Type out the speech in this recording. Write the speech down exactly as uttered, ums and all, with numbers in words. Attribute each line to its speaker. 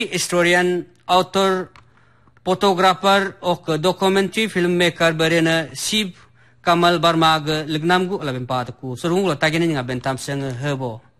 Speaker 1: Historian, author, photographer och documentary filmmaker berena Sib Kamal Barmag legnamgu labem pataku. Surung lo tagini nga bentam seng hebo.